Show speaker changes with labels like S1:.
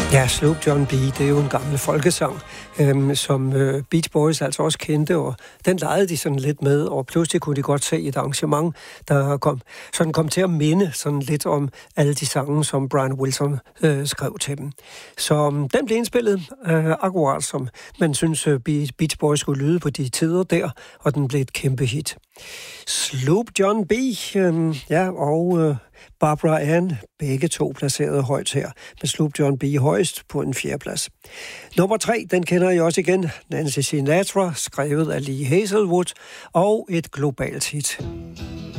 S1: Ja, Sloop John B., det er jo en gammel folkesang, som Beach Boys altså også kendte, og den legede de sådan lidt med, og pludselig kunne de godt se et arrangement, der kom til at minde sådan lidt om alle de sange, som Brian Wilson skrev til dem. Så den blev indspillet akkurat som man synes Beach Boys skulle lyde på de tider der, og den blev et kæmpe hit. Sloop John B., og Barbara Ann, begge to placeret højt her, med Sloop John B. højst på en 4. plads. Nummer 3, den kender I også igen, Nancy Sinatra, skrevet af Lee Hazelwood, og et globalt hit.